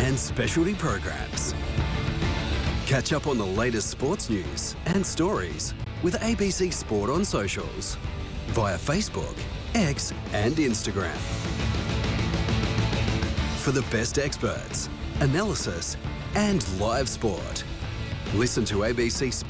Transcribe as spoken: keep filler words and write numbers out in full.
and specialty programs. Catch up on the latest sports news and stories with A B C Sport on socials via Facebook, X and Instagram. For the best experts, analysis and live sport, listen to A B C Sport